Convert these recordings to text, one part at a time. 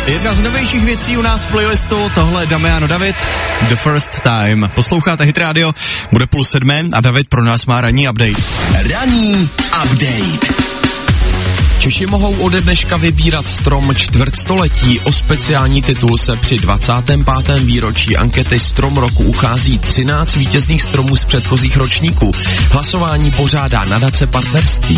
Jedna z novějších věcí u nás v playlistu, tohle Damiano David, The First Time. Posloucháte Hit Radio, bude 6:30 a David pro nás má ranní update. Ranní update. Češi mohou ode dneška vybírat strom čtvrtstoletí. O speciální titul se při 25. výročí ankety Strom roku uchází 13 vítězných stromů z předchozích ročníků. Hlasování pořádá nadace Partnerství.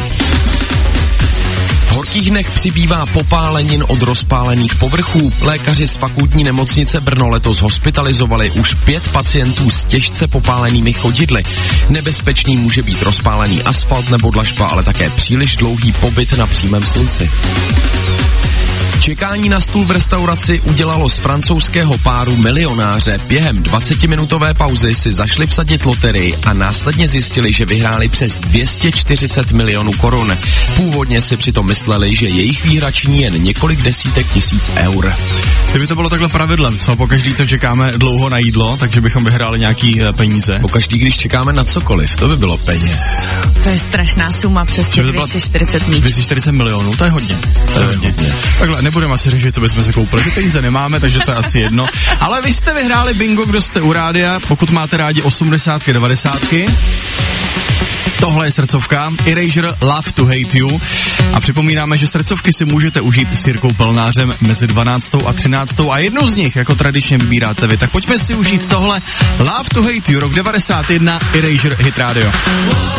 V horkých dnech přibývá popálenin od rozpálených povrchů. Lékaři z fakultní nemocnice Brno letos hospitalizovali už 5 pacientů s těžce popálenými chodidly. Nebezpečný může být rozpálený asfalt nebo dlažba, ale také příliš dlouhý pobyt na přímém slunci. Čekání na stůl v restauraci udělalo z francouzského páru milionáře. Během 20-minutové pauzy si zašli vsadit loterii a následně zjistili, že vyhráli přes 240 milionů korun. Původně si přitom mysleli, že jejich výhra činí jen několik desítek tisíc eur. Kdyby to bylo takhle pravidlem, co? Pokaždý, co čekáme dlouho na jídlo, takže bychom vyhráli nějaký peníze. Pokaždý, když čekáme na cokoliv, to by bylo peněz. To je strašná suma, přesně 240 míč. 240 milionů, to je hodně. To je hodně. Takhle, nebudeme asi řešit, co bychom se koupili. Ty peníze nemáme, takže to je asi jedno. Ale vy jste vyhráli bingo, kdo jste u rádia, pokud máte rádi 80, 90. Tohle je srdcovka, Erasure Love to Hate You. A připomínáme, že srdcovky si můžete užít s Jirkou Pelnářem mezi 12. a 13. a jednu z nich, jako tradičně vybíráte vy. Tak pojďme si užít tohle Love to Hate You, rok 91, Erasure Hit Radio.